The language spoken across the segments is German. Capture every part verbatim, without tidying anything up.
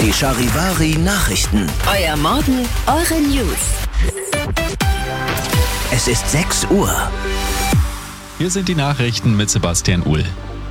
Die Charivari Nachrichten. Euer Morgen, eure News. Es ist sechs Uhr. Hier sind die Nachrichten mit Sebastian Uhl.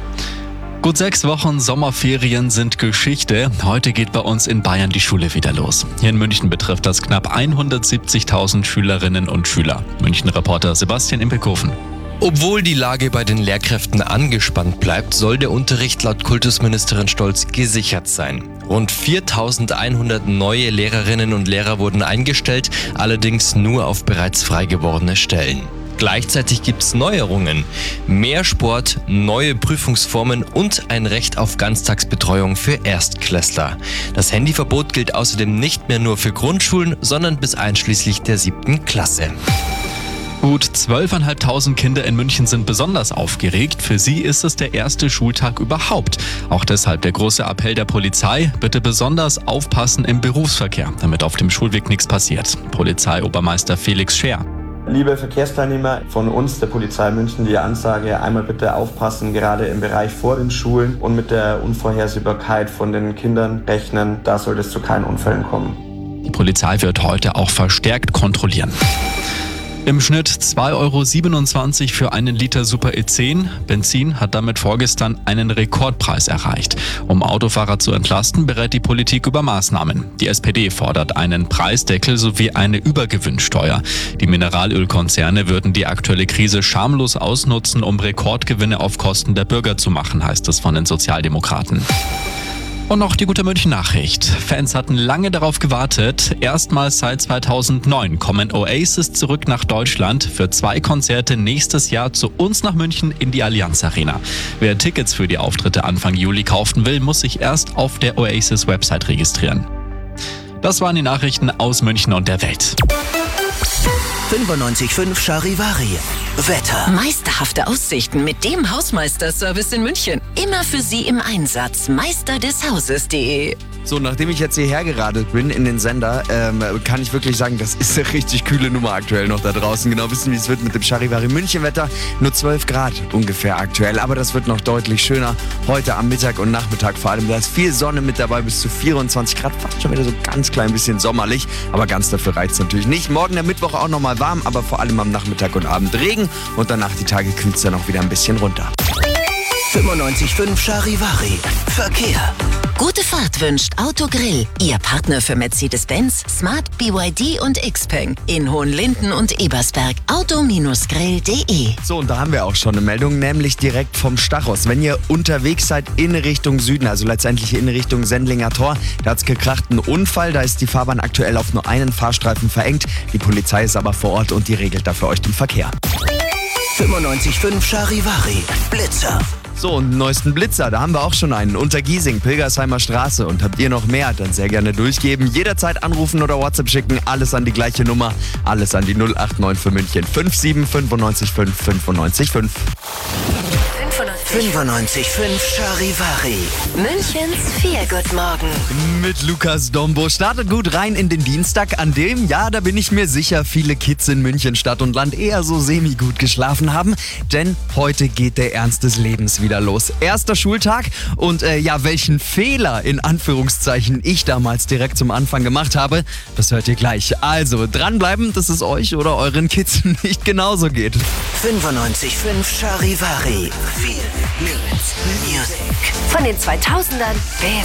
Gut sechs Wochen Sommerferien sind Geschichte. Heute geht bei uns in Bayern die Schule wieder los. Hier in München betrifft das knapp hundertsiebzigtausend Schülerinnen und Schüler. München-Reporter Sebastian Impelkofen. Obwohl die Lage bei den Lehrkräften angespannt bleibt, soll der Unterricht laut Kultusministerin Stolz gesichert sein. Rund viertausendeinhundert neue Lehrerinnen und Lehrer wurden eingestellt, allerdings nur auf bereits frei gewordene Stellen. Gleichzeitig gibt es Neuerungen. Mehr Sport, neue Prüfungsformen und ein Recht auf Ganztagsbetreuung für Erstklässler. Das Handyverbot gilt außerdem nicht mehr nur für Grundschulen, sondern bis einschließlich der siebten Klasse. Gut zwölftausendfünfhundert Kinder in München sind besonders aufgeregt. Für sie ist es der erste Schultag überhaupt. Auch deshalb der große Appell der Polizei: Bitte besonders aufpassen im Berufsverkehr, damit auf dem Schulweg nichts passiert. Polizeiobermeister Felix Scher. Liebe Verkehrsteilnehmer, von uns, der Polizei München, die Ansage: einmal bitte aufpassen, gerade im Bereich vor den Schulen, und mit der Unvorhersehbarkeit von den Kindern rechnen. Da sollte es zu keinen Unfällen kommen. Die Polizei wird heute auch verstärkt kontrollieren. Im Schnitt zwei Euro siebenundzwanzig für einen Liter Super E zehn. Benzin hat damit vorgestern einen Rekordpreis erreicht. Um Autofahrer zu entlasten, berät die Politik über Maßnahmen. Die S P D fordert einen Preisdeckel sowie eine Übergewinnsteuer. Die Mineralölkonzerne würden die aktuelle Krise schamlos ausnutzen, um Rekordgewinne auf Kosten der Bürger zu machen, heißt es von den Sozialdemokraten. Und noch die gute München-Nachricht. Fans hatten lange darauf gewartet. Erstmals seit zweitausendneun kommen Oasis zurück nach Deutschland für zwei Konzerte nächstes Jahr zu uns nach München in die Allianz Arena. Wer Tickets für die Auftritte Anfang Juli kaufen will, muss sich erst auf der Oasis-Website registrieren. Das waren die Nachrichten aus München und der Welt. fünfundneunzig Komma fünf Charivari. Wetter. Meisterhafte Aussichten mit dem Hausmeister-Service in München. Immer für Sie im Einsatz. Meister des Hauses punkt de. So, nachdem ich jetzt hierher geradelt bin in den Sender, ähm, kann ich wirklich sagen, das ist eine richtig kühle Nummer aktuell noch da draußen. Genau wissen, wie es wird mit dem Charivari München-Wetter. Nur zwölf Grad ungefähr aktuell, aber das wird noch deutlich schöner. Heute am Mittag und Nachmittag vor allem, da ist viel Sonne mit dabei, bis zu vierundzwanzig Grad. Fast schon wieder so ganz klein bisschen sommerlich, aber ganz dafür reizt es natürlich nicht. Morgen der Mittwoch auch nochmal warm, aber vor allem am Nachmittag und Abend Regen. Und danach die Tage kühlt es dann auch wieder ein bisschen runter. fünfundneunzig Komma fünf Charivari. Verkehr. Gute Fahrt wünscht Autogrill. Ihr Partner für Mercedes-Benz, Smart, B Y D und Xpeng. In Hohenlinden und Ebersberg. Auto Grill punkt de. So, und da haben wir auch schon eine Meldung, nämlich direkt vom Stachus. Wenn ihr unterwegs seid in Richtung Süden, also letztendlich in Richtung Sendlinger Tor, da hat es gekracht, einen Unfall. Da ist die Fahrbahn aktuell auf nur einen Fahrstreifen verengt. Die Polizei ist aber vor Ort und die regelt da für euch den Verkehr. fünfundneunzig Komma fünf Charivari. Blitzer. So, und einen neuesten Blitzer, da haben wir auch schon einen. Unter Giesing, Pilgersheimer Straße. Und habt ihr noch mehr, dann sehr gerne durchgeben. Jederzeit anrufen oder WhatsApp schicken. Alles an die gleiche Nummer. Alles an die null acht neun für München. fünf sieben fünf neun fünf fünf neun fünf. fünfundneunzig Komma fünf Charivari. Münchens Feelgood-Morgen. Mit Lukas Dombo. Startet gut rein in den Dienstag, an dem, ja, da bin ich mir sicher, viele Kids in München Stadt und Land eher so semi-gut geschlafen haben. Denn heute geht der Ernst des Lebens wieder los. Erster Schultag und äh, ja, welchen Fehler in Anführungszeichen ich damals direkt zum Anfang gemacht habe, das hört ihr gleich. Also dranbleiben, dass es euch oder euren Kids nicht genauso geht. fünfundneunzig Komma fünf Charivari. Viel Music. Von den zweitausendern bis